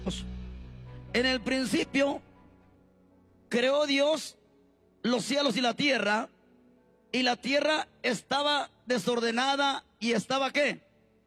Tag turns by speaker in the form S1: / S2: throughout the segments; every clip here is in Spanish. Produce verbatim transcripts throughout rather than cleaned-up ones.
S1: En el principio creó Dios los cielos y la tierra, y la tierra estaba desordenada y estaba ¿qué?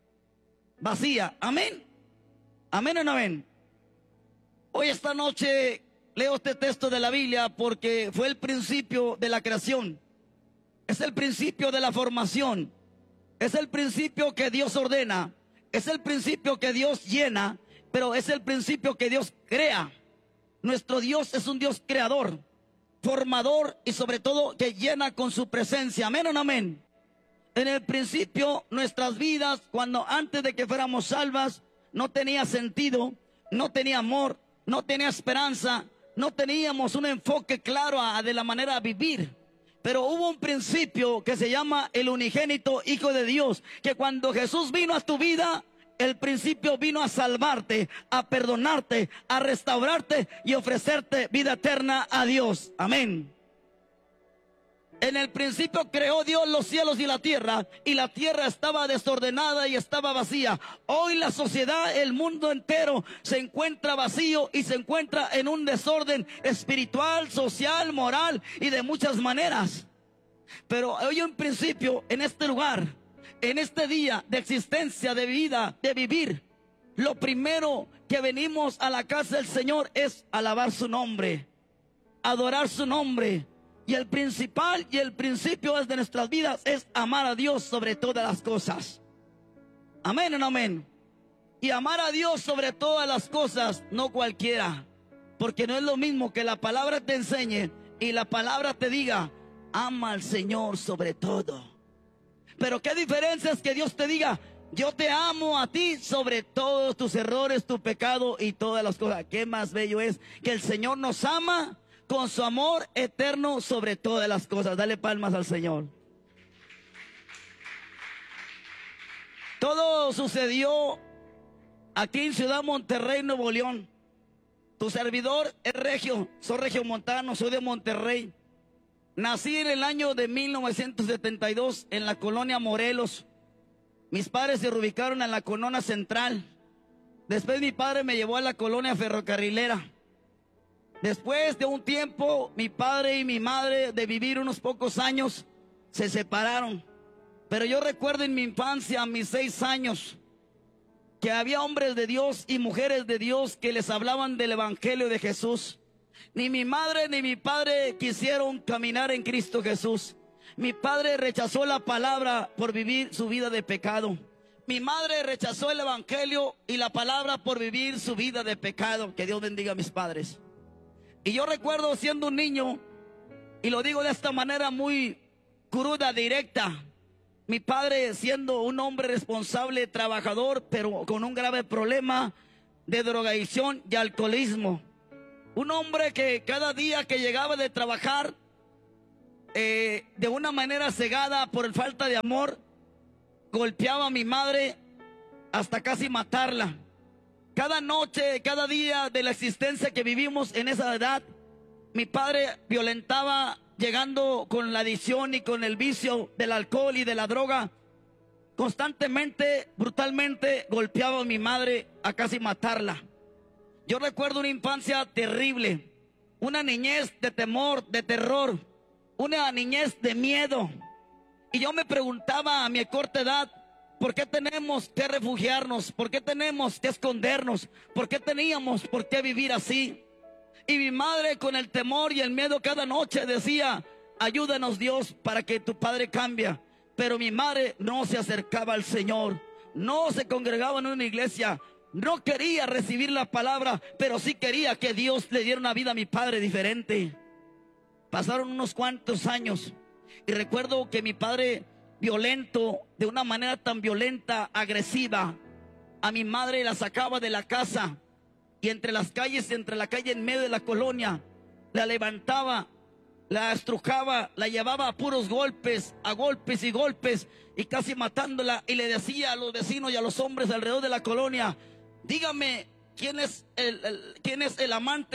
S1: Vacía. Amén. Amén o no amén. Hoy esta noche leo este texto de la Biblia porque fue el principio de la creación. Es el principio de la formación. Es el principio que Dios ordena. Es el principio que Dios llena. Pero es el principio que Dios crea. Nuestro Dios es un Dios creador, formador y sobre todo que llena con su presencia. Amén o no amén. En el principio nuestras vidas, cuando antes de que fuéramos salvas, no tenía sentido, no tenía amor, no tenía esperanza, no teníamos un enfoque claro a, de la manera de vivir. Pero hubo un principio que se llama el unigénito Hijo de Dios, que cuando Jesús vino a tu vida, el principio vino a salvarte, a perdonarte, a restaurarte y ofrecerte vida eterna a Dios. Amén. En el principio creó Dios los cielos y la tierra, y la tierra estaba desordenada y estaba vacía. Hoy la sociedad, el mundo entero se encuentra vacío y se encuentra en un desorden espiritual, social, moral y de muchas maneras. Pero hoy en principio, en este lugar, en este día de existencia, de vida, de vivir, lo primero que venimos a la casa del Señor es alabar su nombre, adorar su nombre. Y el principal y el principio es de nuestras vidas es amar a Dios sobre todas las cosas. Amén o no amén. Y amar a Dios sobre todas las cosas, no cualquiera. Porque no es lo mismo que la palabra te enseñe y la palabra te diga, ama al Señor sobre todo. Pero qué diferencia es que Dios te diga, yo te amo a ti sobre todos tus errores, tu pecado y todas las cosas. Qué más bello es que el Señor nos ama con su amor eterno sobre todas las cosas. Dale palmas al Señor. Todo sucedió aquí en Ciudad Monterrey, Nuevo León. Tu servidor es regio, soy regiomontano, soy de Monterrey. Nací en el año de mil novecientos setenta y dos en la colonia Morelos. Mis padres se reubicaron en la colonia Central. Después mi padre me llevó a la colonia Ferrocarrilera. Después de un tiempo, mi padre y mi madre, de vivir unos pocos años, se separaron. Pero yo recuerdo en mi infancia, a mis seis años, que había hombres de Dios y mujeres de Dios que les hablaban del Evangelio de Jesús. Ni mi madre ni mi padre quisieron caminar en Cristo Jesús. Mi padre rechazó la palabra por vivir su vida de pecado. Mi madre rechazó el Evangelio y la palabra por vivir su vida de pecado. Que Dios bendiga a mis padres. Y yo recuerdo siendo un niño, y lo digo de esta manera muy cruda, directa, mi padre siendo un hombre responsable, trabajador, pero con un grave problema de drogadicción y alcoholismo. Un hombre que cada día que llegaba de trabajar, eh, de una manera cegada por falta de amor, golpeaba a mi madre hasta casi matarla. Cada noche, cada día de la existencia que vivimos en esa edad, mi padre violentaba, llegando con la adicción y con el vicio del alcohol y de la droga. Constantemente, brutalmente golpeaba a mi madre a casi matarla. Yo recuerdo una infancia terrible, una niñez de temor, de terror, una niñez de miedo. Y yo me preguntaba a mi corta edad, ¿por qué tenemos que refugiarnos? ¿Por qué tenemos que escondernos? ¿Por qué teníamos por qué vivir así? Y mi madre, con el temor y el miedo, cada noche decía, ayúdanos Dios para que tu padre cambie. Pero mi madre no se acercaba al Señor, no se congregaba en una iglesia, no quería recibir la palabra, pero sí quería que Dios le diera una vida a mi padre diferente. Pasaron unos cuantos años y recuerdo que mi padre, violento, de una manera tan violenta, agresiva, a mi madre la sacaba de la casa y entre las calles, entre la calle en medio de la colonia, la levantaba, la estrujaba, la llevaba a puros golpes, a golpes y golpes, y casi matándola, y le decía a los vecinos y a los hombres alrededor de la colonia, dígame quién es el, el quién es el amante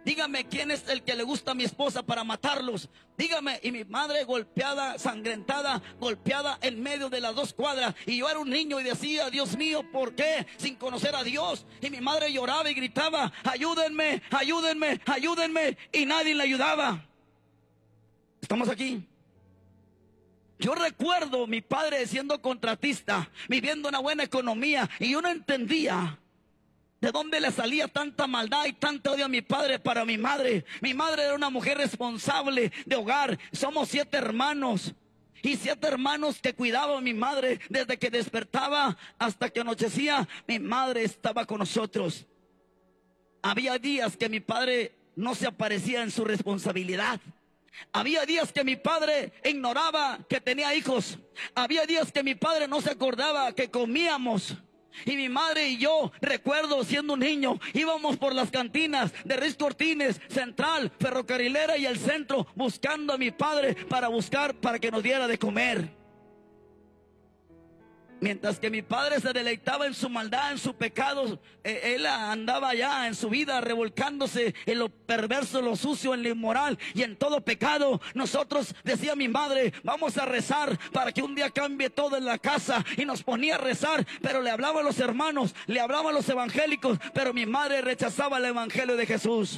S1: Dígame quién es el que le gusta a mi esposa para matarlos. Dígame. Y mi madre golpeada, sangrentada, golpeada en medio de las dos cuadras. Y yo era un niño y decía, Dios mío, ¿por qué? Sin conocer a Dios. Y mi madre lloraba y gritaba, ayúdenme, ayúdenme, ayúdenme. Y nadie le ayudaba. ¿Estamos aquí? Yo recuerdo mi padre siendo contratista, viviendo una buena economía, y yo no entendía de dónde le salía tanta maldad y tanto odio a mi padre para mi madre. Mi madre era una mujer responsable de hogar. Somos siete hermanos, y siete hermanos que cuidaban a mi madre desde que despertaba hasta que anochecía. Mi madre estaba con nosotros. Había días que mi padre no se aparecía en su responsabilidad. Había días que mi padre ignoraba que tenía hijos. Había días que mi padre no se acordaba que comíamos. Y mi madre y yo, recuerdo siendo un niño, íbamos por las cantinas de Ruiz Cortines, Central, Ferrocarrilera y el Centro, buscando a mi padre para buscar, para que nos diera de comer. Mientras que mi padre se deleitaba en su maldad, en su pecado, eh, él andaba allá en su vida revolcándose en lo perverso, en lo sucio, en lo inmoral y en todo pecado. Nosotros, decía mi madre, vamos a rezar para que un día cambie todo en la casa. Y nos ponía a rezar, pero le hablaba a los hermanos, le hablaba a los evangélicos, pero mi madre rechazaba el evangelio de Jesús.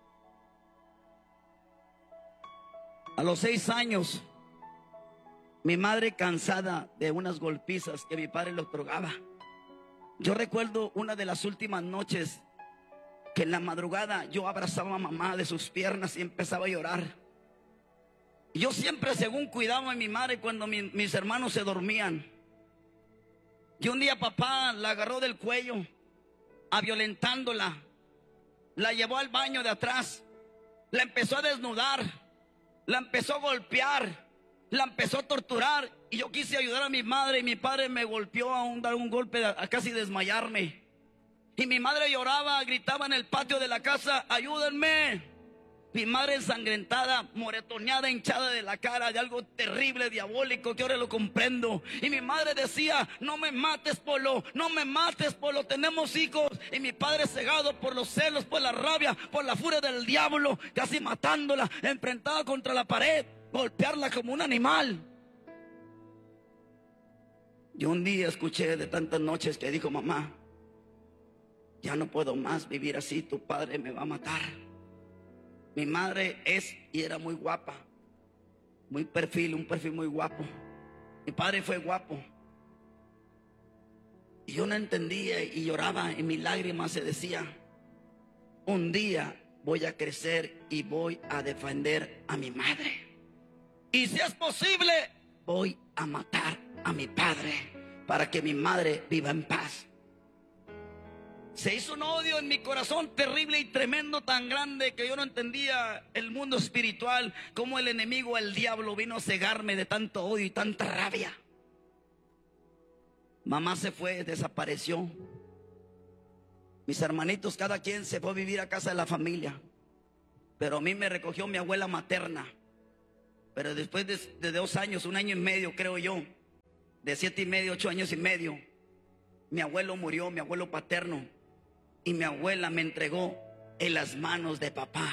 S1: A los seis años, mi madre, cansada de unas golpizas que mi padre le otorgaba. Yo recuerdo una de las últimas noches que en la madrugada yo abrazaba a mamá de sus piernas y empezaba a llorar. Yo siempre, según cuidaba a mi madre cuando mi, mis hermanos se dormían. Y un día papá la agarró del cuello, a violentándola. La llevó al baño de atrás. La empezó a desnudar. La empezó a golpear. La empezó a torturar. Y yo quise ayudar a mi madre, y mi padre me golpeó a un, dar un golpe, a, a casi desmayarme. Y mi madre lloraba, gritaba en el patio de la casa, ayúdenme. Mi madre ensangrentada, moretoneada, hinchada de la cara, de algo terrible, diabólico, que ahora lo comprendo. Y mi madre decía, no me mates, Polo, no me mates, Polo, tenemos hijos. Y mi padre, cegado por los celos, por la rabia, por la furia del diablo, casi matándola, enfrentada contra la pared, golpearla como un animal. Yo un día escuché de tantas noches que dijo mamá, ya no puedo más vivir así, tu padre me va a matar. Mi madre es y era muy guapa, muy perfil, un perfil muy guapo. Mi padre fue guapo. Y yo no entendía y lloraba, y mis lágrimas se decía, un día voy a crecer y voy a defender a mi madre. Y si es posible, voy a matar a mi padre para que mi madre viva en paz. Se hizo un odio en mi corazón terrible y tremendo, tan grande que yo no entendía el mundo espiritual, cómo el enemigo, el diablo, vino a cegarme de tanto odio y tanta rabia. Mamá se fue, desapareció. Mis hermanitos, cada quien se fue a vivir a casa de la familia, pero a mí me recogió mi abuela materna. Pero después de, de dos años, un año y medio creo yo, de siete y medio, ocho años y medio, mi abuelo murió, mi abuelo paterno. Y mi abuela me entregó en las manos de papá.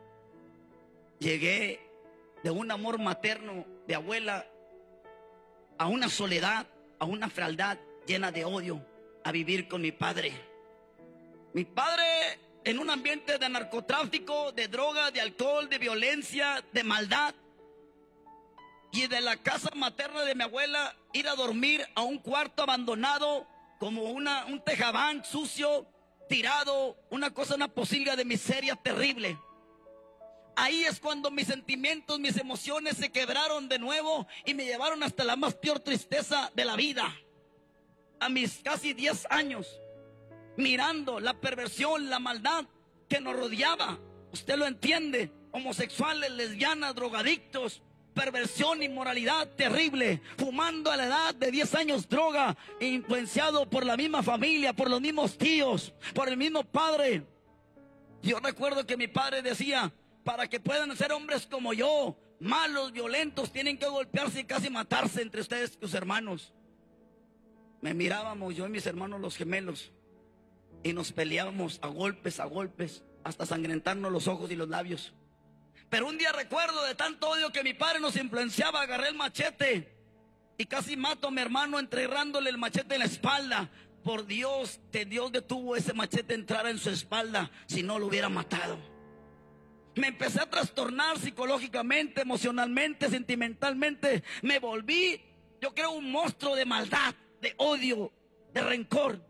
S1: Llegué de un amor materno de abuela a una soledad, a una frialdad llena de odio, a vivir con mi padre. Mi padre en un ambiente de narcotráfico, de droga, de alcohol, de violencia, de maldad. Y de la casa materna de mi abuela ir a dormir a un cuarto abandonado, como una, un tejabán sucio, tirado, una cosa, una posilga de miseria terrible. Ahí es cuando mis sentimientos, mis emociones se quebraron de nuevo y me llevaron hasta la más peor tristeza de la vida. A mis casi diez años, mirando la perversión, la maldad que nos rodeaba. Usted lo entiende, homosexuales, lesbianas, drogadictos, perversión, inmoralidad terrible, fumando a la edad de diez años droga, influenciado por la misma familia, por los mismos tíos, por el mismo padre. Yo recuerdo que mi padre decía, para que puedan ser hombres como yo, malos, violentos, tienen que golpearse y casi matarse entre ustedes, tus hermanos. Me mirábamos, yo y mis hermanos los gemelos, y nos peleábamos a golpes, a golpes, hasta sangrentarnos los ojos y los labios. Pero un día recuerdo, de tanto odio que mi padre nos influenciaba, agarré el machete y casi mato a mi hermano enterrándole el machete en la espalda. Por Dios, que Dios detuvo ese machete entrar en su espalda, si no lo hubiera matado. Me empecé a trastornar psicológicamente, emocionalmente, sentimentalmente. Me volví, yo creo, un monstruo de maldad, de odio, de rencor.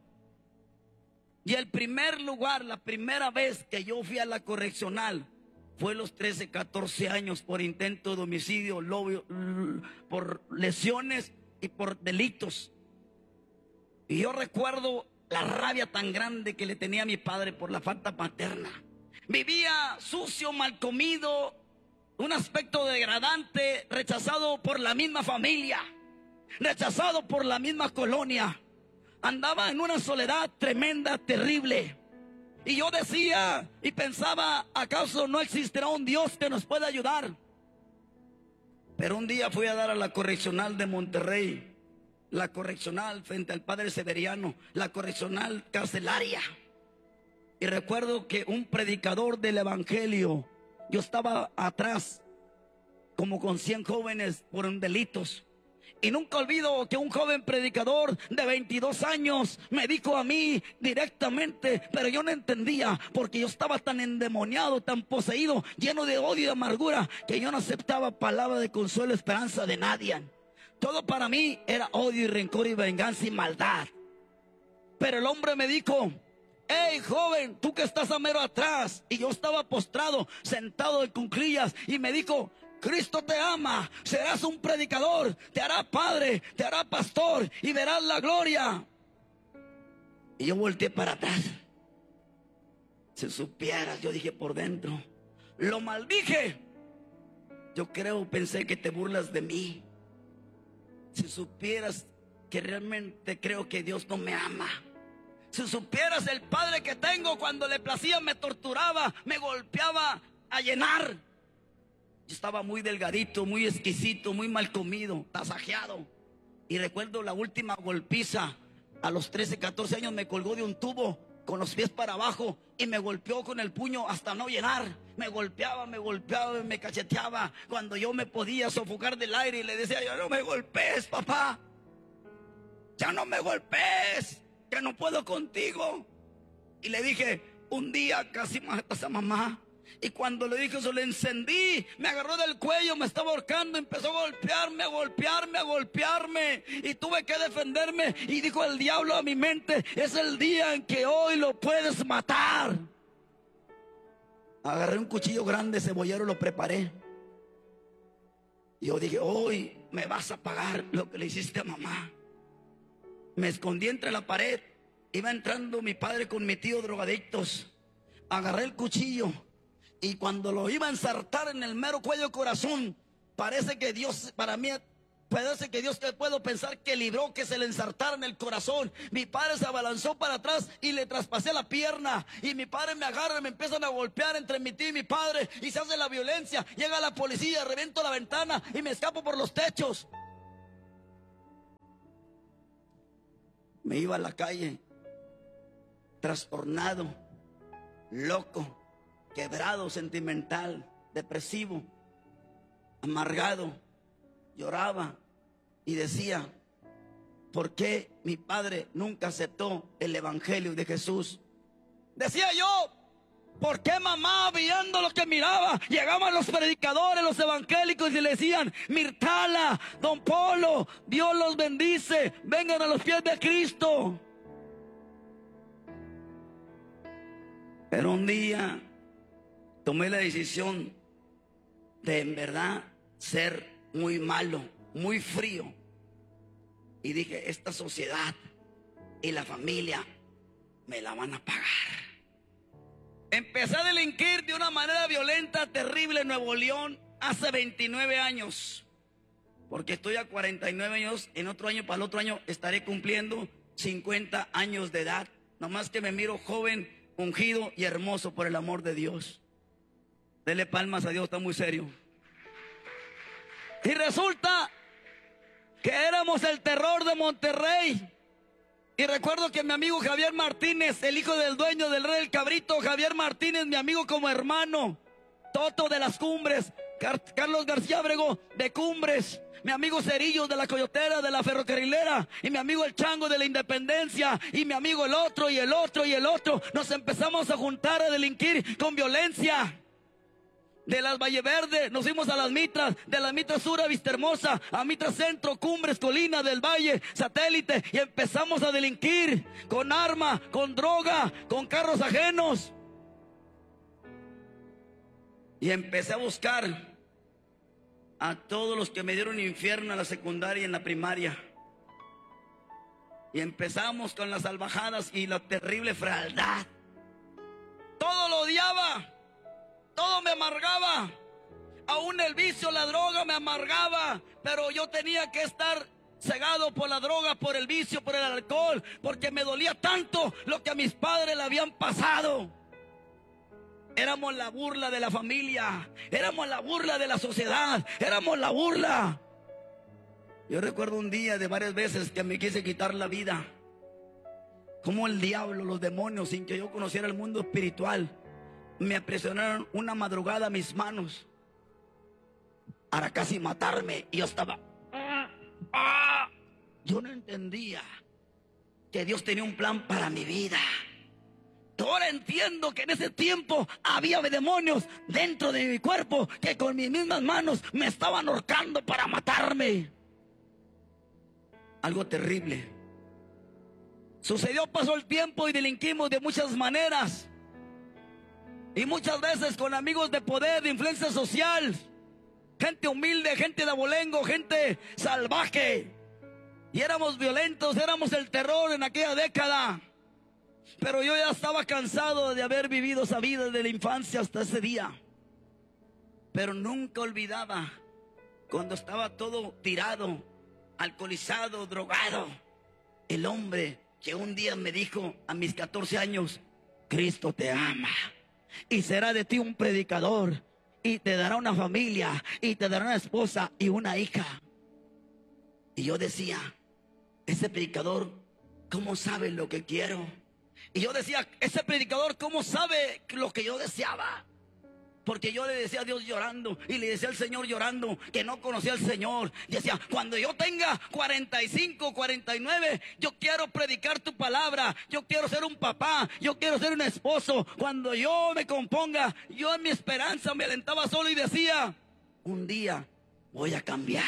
S1: Y el primer lugar, la primera vez que yo fui a la correccional fue a los trece, catorce años, por intento de homicidio, por lesiones y por delitos. Y yo recuerdo la rabia tan grande que le tenía a mi padre por la falta paterna. Vivía sucio, mal comido, un aspecto degradante, rechazado por la misma familia, rechazado por la misma colonia. Andaba en una soledad tremenda, terrible. Y yo decía y pensaba, ¿acaso no existirá un Dios que nos pueda ayudar? Pero un día fui a dar a la correccional de Monterrey, la correccional frente al padre Severiano, la correccional carcelaria. Y recuerdo que un predicador del evangelio, yo estaba atrás como con cien jóvenes por delitos. Y nunca olvido que un joven predicador de veintidós años me dijo a mí directamente, pero yo no entendía, porque yo estaba tan endemoniado, tan poseído, lleno de odio y amargura, que yo no aceptaba palabra de consuelo, esperanza de nadie. Todo para mí era odio y rencor y venganza y maldad. Pero el hombre me dijo: hey, joven, tú que estás a mero atrás. Y yo estaba postrado, sentado en cuclillas, y me dijo: Cristo te ama, serás un predicador, te hará padre, te hará pastor y verás la gloria. Y yo volteé para atrás. Si supieras, yo dije por dentro, lo maldije. Yo creo, pensé que te burlas de mí. Si supieras que realmente creo que Dios no me ama. Si supieras el padre que tengo, cuando le placía me torturaba, me golpeaba a llenar. Yo estaba muy delgadito, muy exquisito, muy mal comido, tasajeado. Y recuerdo la última golpiza, a los trece, catorce años me colgó de un tubo con los pies para abajo y me golpeó con el puño hasta no llenar. Me golpeaba, me golpeaba, me cacheteaba cuando yo me podía sofocar del aire y le decía: ya no me golpees, papá, ya no me golpees, que no puedo contigo. Y le dije: un día casi matas a mamá. Y cuando le dije eso, le encendí, me agarró del cuello, me estaba ahorcando, empezó a golpearme, a golpearme, a golpearme, y tuve que defenderme. Y dijo el diablo a mi mente: es el día en que hoy lo puedes matar. Agarré un cuchillo grande, cebollero, lo preparé. Y yo dije: hoy me vas a pagar lo que le hiciste a mamá. Me escondí entre la pared, iba entrando mi padre con mi tío drogadictos. Agarré el cuchillo y cuando lo iba a ensartar en el mero cuello corazón, parece que Dios, para mí, parece que Dios, que puedo pensar que libró que se le ensartara en el corazón. Mi padre se abalanzó para atrás y le traspasé la pierna. Y mi padre me agarra, me empiezan a golpear entre mi tío y mi padre. Y se hace la violencia, llega la policía, reviento la ventana y me escapo por los techos. Me iba a la calle, trastornado, loco, quebrado, sentimental, depresivo, amargado. Lloraba y decía: ¿por qué mi padre nunca aceptó el evangelio de Jesús? Decía yo: ¿por qué mamá, viendo lo que miraba, llegaban los predicadores, los evangélicos, y le decían: Mirtala, Don Polo, Dios los bendice, vengan a los pies de Cristo? Pero un día tomé la decisión de en verdad ser muy malo, muy frío. Y dije: esta sociedad y la familia me la van a pagar. Empecé a delinquir de una manera violenta, terrible, en Nuevo León hace veintinueve años. Porque estoy a cuarenta y nueve años. En otro año, para el otro año, estaré cumpliendo cincuenta años de edad. Nomás que me miro joven, ungido y hermoso por el amor de Dios. Dele palmas a Dios, está muy serio. Y resulta que éramos el terror de Monterrey. Y recuerdo que mi amigo Javier Martínez, el hijo del dueño del Rey del Cabrito, Javier Martínez, mi amigo como hermano, Toto de las Cumbres, Car Carlos García Abrego de Cumbres, mi amigo Cerillos de la Coyotera, de la Ferrocarrilera, y mi amigo el Chango de la Independencia, y mi amigo el otro, y el otro, y el otro. Nos empezamos a juntar, a delinquir con violencia. De las Valle Verde nos fuimos a las Mitras, de las Mitras Sur a Vistahermosa, a Mitras Centro, Cumbres, Colinas del Valle, Satélite, y empezamos a delinquir con arma, con droga, con carros ajenos. Y empecé a buscar a todos los que me dieron infierno en la secundaria y en la primaria. Y empezamos con las salvajadas y la terrible frialdad. Todo lo odiaba. Todo me amargaba, aún el vicio, la droga me amargaba, pero yo tenía que estar cegado por la droga, por el vicio, por el alcohol, porque me dolía tanto lo que a mis padres le habían pasado. Éramos la burla de la familia, éramos la burla de la sociedad, éramos la burla. Yo recuerdo un día de varias veces que me quise quitar la vida, como el diablo, los demonios, sin que yo conociera el mundo espiritual, me apresionaron una madrugada mis manos para casi matarme. Y yo estaba... ¡ah! ¡ah! Yo no entendía que Dios tenía un plan para mi vida. Ahora entiendo que en ese tiempo había demonios dentro de mi cuerpo que con mis mismas manos me estaban ahorcando para matarme. Algo terrible. Sucedió, pasó el tiempo y delinquimos de muchas maneras. Y muchas veces con amigos de poder, de influencia social, gente humilde, gente de abolengo, gente salvaje. Y éramos violentos, éramos el terror en aquella década. Pero yo ya estaba cansado de haber vivido esa vida desde la infancia hasta ese día. Pero nunca olvidaba cuando estaba todo tirado, alcoholizado, drogado, el hombre que un día me dijo a mis catorce años: Cristo te ama. Y será de ti un predicador, y te dará una familia, y te dará una esposa y una hija. Y yo decía: ese predicador, ¿cómo sabe lo que quiero? Y yo decía: ese predicador, ¿cómo sabe lo que yo deseaba? Porque yo le decía a Dios llorando, y le decía al Señor llorando, que no conocía al Señor. Y decía: cuando yo tenga cuarenta y cinco, cuarenta y nueve, yo quiero predicar tu palabra. Yo quiero ser un papá, yo quiero ser un esposo. Cuando yo me componga, yo en mi esperanza me alentaba solo y decía: un día voy a cambiar.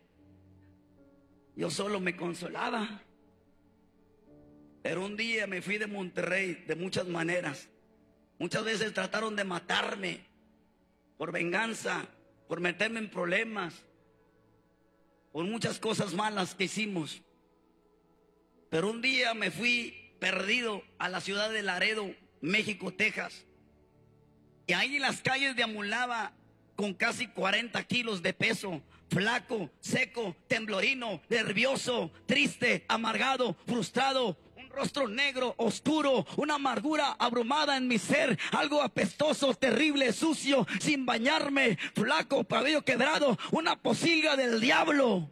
S1: Yo solo me consolaba. Pero un día me fui de Monterrey de muchas maneras. Muchas veces trataron de matarme por venganza, por meterme en problemas, por muchas cosas malas que hicimos. Pero un día me fui perdido a la ciudad de Laredo, México, Texas. Y ahí en las calles deambulaba con casi cuarenta kilos de peso, flaco, seco, temblorino, nervioso, triste, amargado, frustrado. Un rostro negro, oscuro, una amargura abrumada en mi ser, algo apestoso, terrible, sucio, sin bañarme, flaco, cabello quebrado, una posilga del diablo.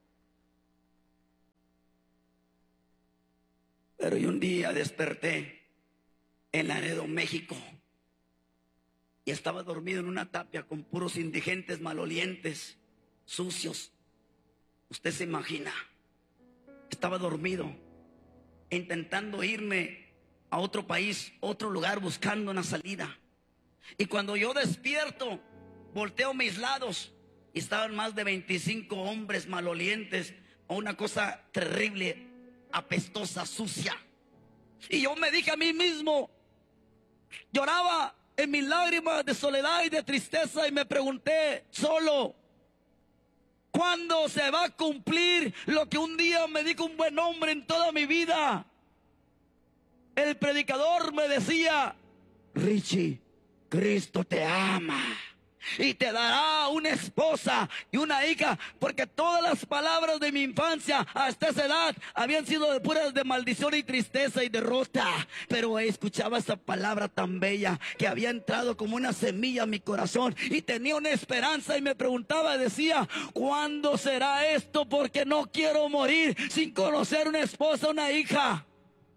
S1: Pero y un día desperté en Laredo, México, y estaba dormido en una tapia con puros indigentes malolientes, sucios. Usted se imagina, estaba dormido, intentando irme a otro país, otro lugar, buscando una salida. Y cuando yo despierto, volteo a mis lados y estaban más de veinticinco hombres malolientes, una cosa terrible, apestosa, sucia. Y yo me dije a mí mismo, lloraba en mis lágrimas de soledad y de tristeza, y me pregunté solo: ¿cuándo se va a cumplir lo que un día me dijo un buen hombre en toda mi vida? El predicador me decía: Richie, Cristo te ama. y te dará una esposa y una hija, porque todas las palabras de mi infancia hasta esa edad habían sido de puras de maldición y tristeza y derrota, pero escuchaba esa palabra tan bella que había entrado como una semilla a mi corazón y tenía una esperanza y me preguntaba, decía, ¿cuándo será esto? Porque no quiero morir sin conocer una esposa, una hija.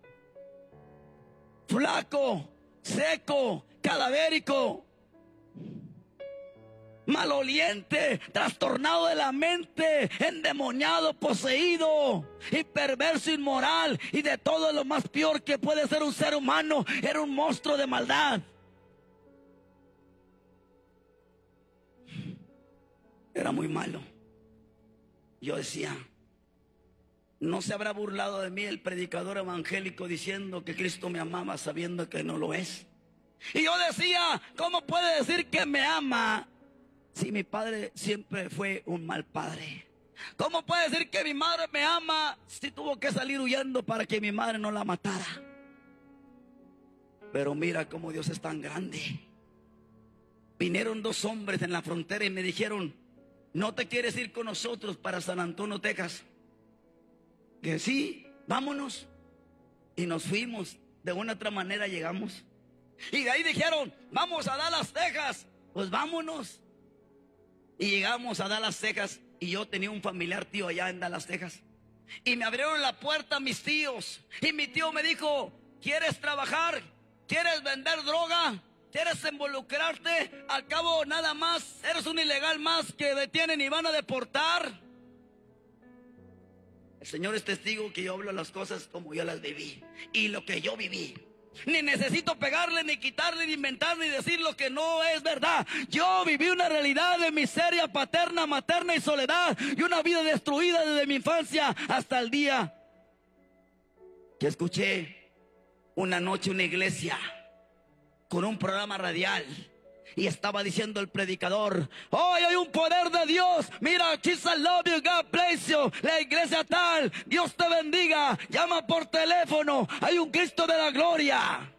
S1: Flaco, seco, cadavérico, maloliente, trastornado de la mente, endemoniado, poseído y perverso, inmoral y de todo lo más peor que puede ser un ser humano. Era un monstruo de maldad. Era muy malo. Yo decía, ¿no se habrá burlado de mí el predicador evangélico diciendo que Cristo me amaba sabiendo que no lo es? Y yo decía, ¿cómo puede decir que me ama si mi padre siempre fue un mal padre? ¿Cómo puede decir que mi madre me ama si tuvo que salir huyendo para que mi madre no la matara? Pero mira cómo Dios es tan grande. Vinieron dos hombres en la frontera y me dijeron, ¿no te quieres ir con nosotros para San Antonio, Texas? Que sí, vámonos. Y nos fuimos. De una u otra manera llegamos. Y de ahí dijeron, vamos a Dallas, Texas. Pues vámonos. Y llegamos a Dallas, Texas. Y yo tenía un familiar tío allá en Dallas, Texas. Y me abrieron la puerta mis tíos. Y mi tío me dijo, ¿quieres trabajar? ¿Quieres vender droga? ¿Quieres involucrarte? Al cabo nada más, eres un ilegal más que detienen y van a deportar. El Señor es testigo que yo hablo las cosas como yo las viví. Y lo que yo viví. Ni necesito pegarle, ni quitarle, ni inventar, ni decir lo que no es verdad. Yo viví una realidad de miseria paterna, materna y soledad. Y una vida destruida desde mi infancia hasta el día que escuché una noche una iglesia con un programa radial. Y estaba diciendo el predicador, hoy hay un poder de Dios. Mira, Jesus love you, God bless you. La iglesia tal, Dios te bendiga. Llama por teléfono, hay un Cristo de la gloria.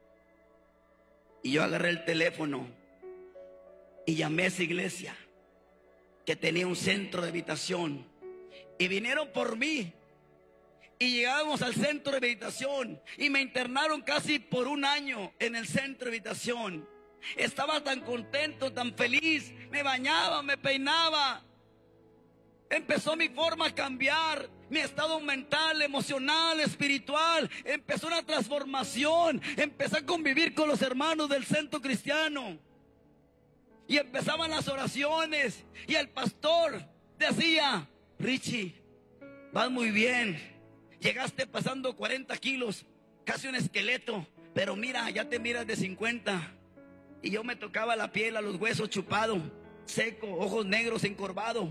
S1: Y yo agarré el teléfono y llamé a esa iglesia que tenía un centro de habitación. Y vinieron por mí. Y llegamos al centro de habitación y me internaron casi por un año en el centro de habitación. Estaba tan contento, tan feliz. Me bañaba, me peinaba. Empezó mi forma a cambiar. Mi estado mental, emocional, espiritual. Empezó una transformación. Empecé a convivir con los hermanos del centro cristiano. Y empezaban las oraciones. Y el pastor decía, Richie, vas muy bien. Llegaste pasando cuarenta kilos, casi un esqueleto. Pero mira, ya te miras de cincuenta. Y yo me tocaba la piel, a los huesos chupado, seco, ojos negros, encorvado.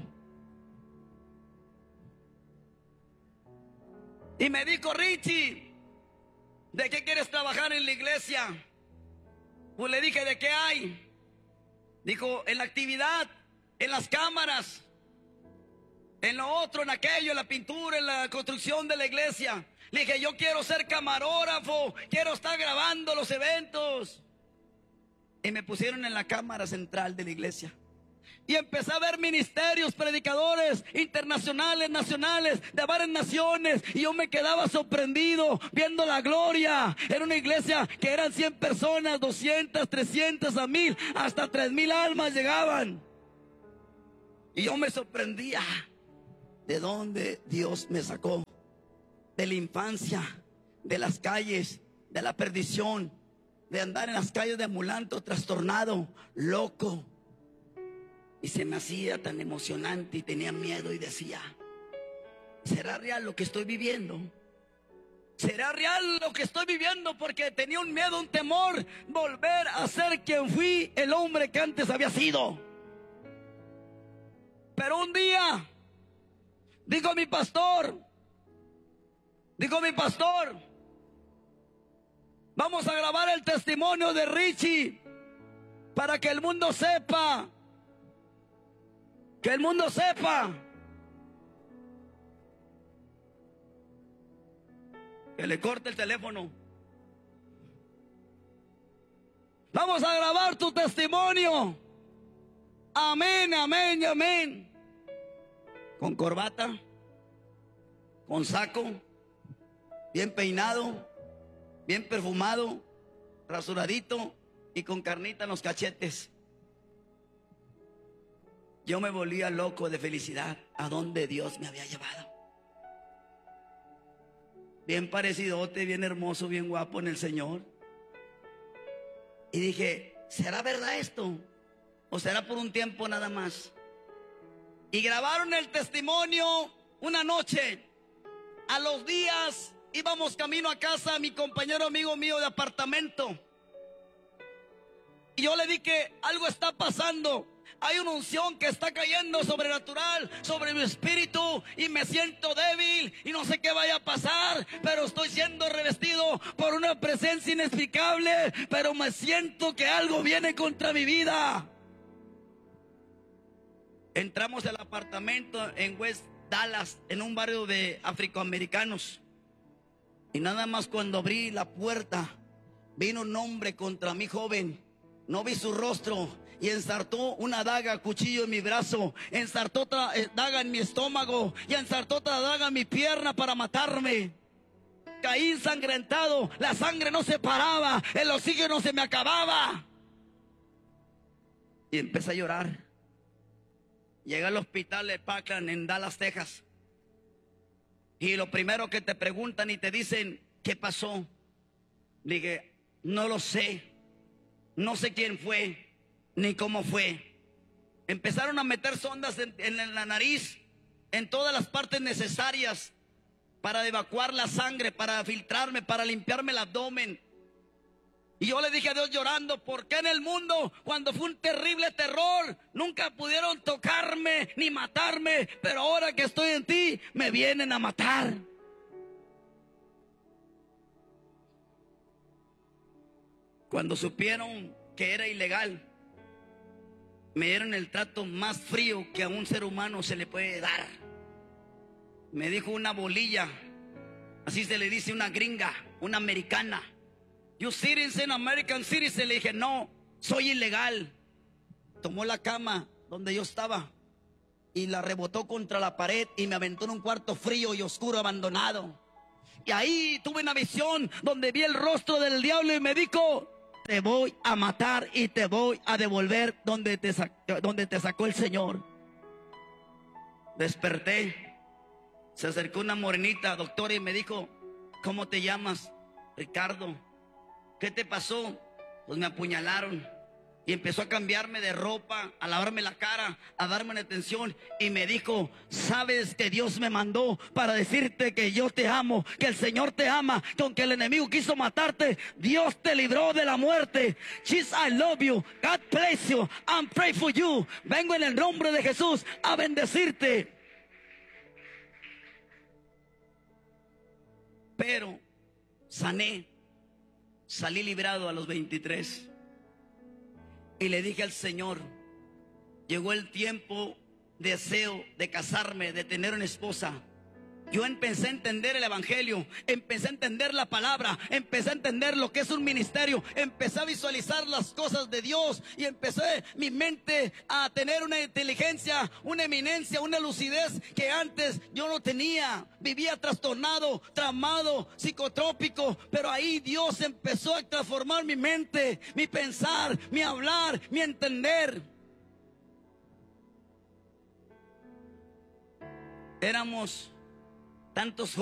S1: Y me dijo, Richie, ¿de qué quieres trabajar en la iglesia? Pues le dije, ¿de qué hay? Dijo, en la actividad, en las cámaras, en lo otro, en aquello, en la pintura, en la construcción de la iglesia. Le dije, yo quiero ser camarógrafo, quiero estar grabando los eventos. Y me pusieron en la cámara central de la iglesia. Y empecé a ver ministerios, predicadores internacionales, nacionales, de varias naciones. Y yo me quedaba sorprendido viendo la gloria. Era una iglesia que eran cien personas, doscientas, trescientas, a mil, hasta tres mil almas llegaban. Y yo me sorprendía de dónde Dios me sacó. De la infancia, de las calles, de la perdición, de andar en las calles de ambulanto, trastornado, loco. Y se me hacía tan emocionante y tenía miedo y decía, ¿será real lo que estoy viviendo? ¿Será real lo que estoy viviendo? Porque tenía un miedo, un temor, volver a ser quien fui, el hombre que antes había sido. Pero un día, dijo mi pastor, dijo mi pastor, vamos a grabar el testimonio de Richie para que el mundo sepa, que el mundo sepa que le corte el teléfono. Vamos a grabar tu testimonio Amén, amén y amén. Con corbata, con saco, bien peinado, bien perfumado, rasuradito y con carnita en los cachetes. Yo me volvía loco de felicidad a donde Dios me había llevado. Bien parecidote, bien hermoso, bien guapo en el Señor. Y dije, ¿será verdad esto? ¿O será por un tiempo nada más? Y grabaron el testimonio una noche. A los días íbamos camino a casa, mi compañero amigo mío de apartamento. Y yo le dije, algo está pasando. Hay una unción que está cayendo sobrenatural sobre mi espíritu y me siento débil y no sé qué vaya a pasar, pero estoy siendo revestido por una presencia inexplicable, pero me siento que algo viene contra mi vida. Entramos al apartamento en West Dallas, en un barrio de afroamericanos, y nada más cuando abrí la puerta, vino un hombre contra mi joven. No vi su rostro y ensartó una daga, cuchillo en mi brazo, ensartó otra daga en mi estómago y ensartó otra daga en mi pierna para matarme. Caí ensangrentado, la sangre no se paraba, el oxígeno se me acababa. Y empecé a llorar. Llegué al hospital de Parkland en Dallas, Texas. Y lo primero que te preguntan y te dicen, ¿qué pasó? Dije, no lo sé. No sé quién fue, ni cómo fue. Empezaron a meter sondas en, en la nariz, en todas las partes necesarias para evacuar la sangre, para filtrarme, para limpiarme el abdomen. Y yo le dije a Dios llorando, ¿por qué en el mundo, cuando fue un terrible terror, nunca pudieron tocarme ni matarme? Pero ahora que estoy en ti, me vienen a matar. Cuando supieron que era ilegal, me dieron el trato más frío que a un ser humano se le puede dar. Me dijo una bolilla, así se le dice una gringa, una americana. You citizen, American citizen. Le dije, no, soy ilegal. Tomó la cama donde yo estaba y la rebotó contra la pared y me aventó en un cuarto frío y oscuro, abandonado. Y ahí tuve una visión donde vi el rostro del diablo y me dijo, te voy a matar y te voy a devolver donde te, donde te sacó el Señor. Desperté. Se acercó una morenita, doctora, y me dijo, ¿cómo te llamas? Ricardo. ¿Qué te pasó? Pues me apuñalaron. Y empezó a cambiarme de ropa, a lavarme la cara, a darme una atención. Y me dijo, sabes que Dios me mandó para decirte que yo te amo, que el Señor te ama, que aunque el enemigo quiso matarte, Dios te libró de la muerte. Jesus, I love you. God bless you. I'm praying for you. Vengo en el nombre de Jesús a bendecirte. Pero sané, salí librado a los veintitrés. Y le dije al Señor, llegó el tiempo, deseo de casarme, de tener una esposa. Yo empecé a entender el evangelio, empecé a entender la palabra, empecé a entender lo que es un ministerio, empecé a visualizar las cosas de Dios y empecé mi mente a tener una inteligencia, una eminencia, una lucidez que antes yo no tenía. Vivía trastornado, tramado, psicotrópico, pero ahí Dios empezó a transformar mi mente, mi pensar, mi hablar, mi entender. Éramos tantos